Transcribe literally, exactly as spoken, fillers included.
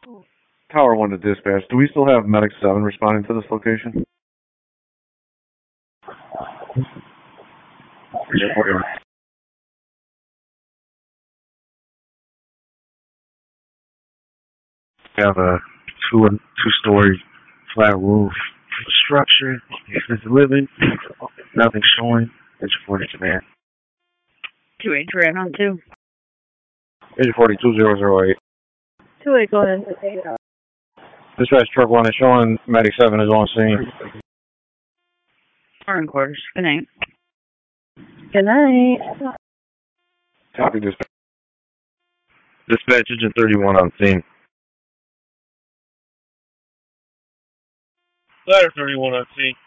Tower one to dispatch. Do we still have Medic seven responding to this location? We have a two two story flat roof structure. It's living. Nothing showing. It's forty command. Two eight for on two. Eight forty two zero zero eight. Two eight, go ahead. Dispatch truck one is showing. Medic seven is on scene. Foreign quarters. Good night. Good night. Copy dispatch. Dispatch engine thirty-one on scene. Ladder thirty-one on scene.